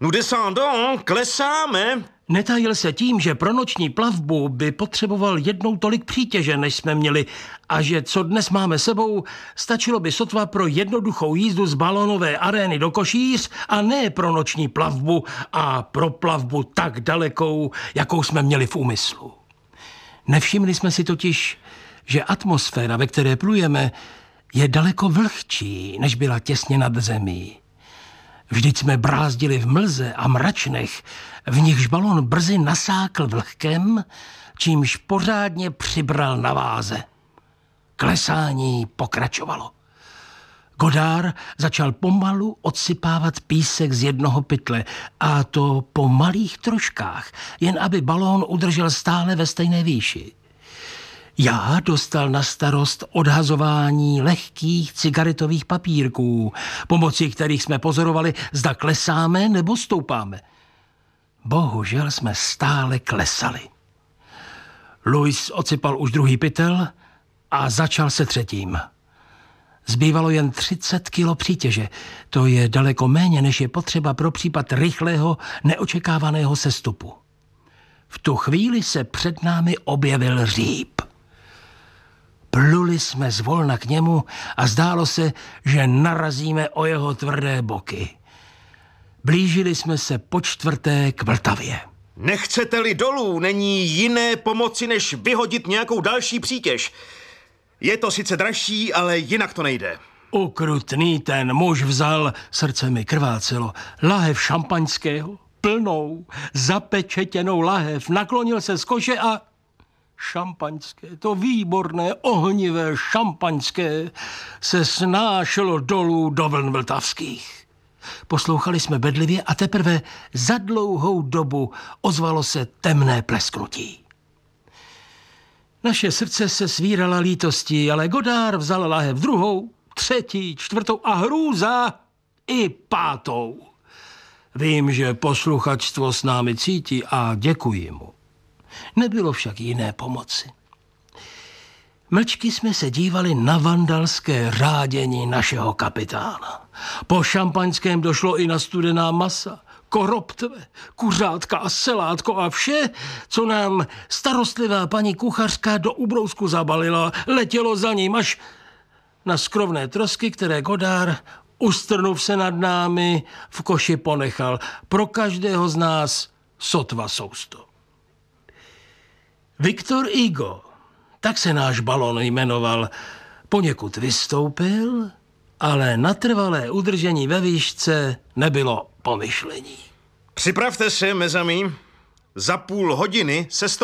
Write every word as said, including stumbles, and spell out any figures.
Nous descendons, klesáme. Netajil se tím, že pro noční plavbu by potřeboval jednou tolik přítěže, než jsme měli, a že co dnes máme sebou, stačilo by sotva pro jednoduchou jízdu z balonové arény do Košíř a ne pro noční plavbu a pro plavbu tak dalekou, jakou jsme měli v úmyslu. Nevšimli jsme si totiž, že atmosféra, ve které plujeme, je daleko vlhčí, než byla těsně nad zemí. Vždyť jsme brázdili v mlze a mračnech, v nichž balon brzy nasákl vlhkem, čímž pořádně přibral na váze. Klesání pokračovalo. Godard začal pomalu odsypávat písek z jednoho pytle, a to po malých troškách, jen aby balón udržel stále ve stejné výši. Já dostal na starost odhazování lehkých cigaretových papírků, pomocí kterých jsme pozorovali, zda klesáme nebo stoupáme. Bohužel jsme stále klesali. Louis odsypal už druhý pytel a začal se třetím. Zbývalo jen třicet kilo přítěže. To je daleko méně, než je potřeba pro případ rychlého, neočekávaného sestupu. V tu chvíli se před námi objevil Říp. Pluli jsme zvolna k němu a zdálo se, že narazíme o jeho tvrdé boky. Blížili jsme se po čtvrté k Vltavě. Nechcete-li dolů, není jiné pomoci, než vyhodit nějakou další přítěž. Je to sice dražší, ale jinak to nejde. Ukrutný ten muž vzal, srdce mi krvácelo, lahev šampaňského, plnou, zapečetěnou lahev, naklonil se z koše a... Šampaňské, to výborné, ohnivé šampaňské, se snášelo dolů do vln vltavských. Poslouchali jsme bedlivě a teprve za dlouhou dobu ozvalo se temné plesknutí. Naše srdce se svírala lítostí, ale Godard vzal lahev druhou, třetí, čtvrtou a hrůza i pátou. Vím, že posluchačstvo s námi cítí a děkuji mu. Nebylo však jiné pomoci. Mlčky jsme se dívali na vandalské řádění našeho kapitána. Po šampaňském došlo i na studená masa, koroptve, kuřátka a selátko a vše, co nám starostlivá paní kuchařka do ubrousku zabalila, letělo za ním až na skrovné trosky, které Godard, ustrnuv se nad námi, v koši ponechal. Pro každého z nás sotva sousto. Viktor Hugo, tak se náš balon jmenoval, poněkud vystoupil, ale na trvalé udržení ve výšce nebylo pomyšlení. Připravte se, mezami. Za půl hodiny se